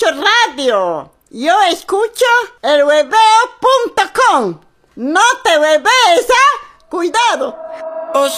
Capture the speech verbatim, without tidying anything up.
radio. Yo escucho el hueveo punto com. No te huevees, ¿ah? Cuidado.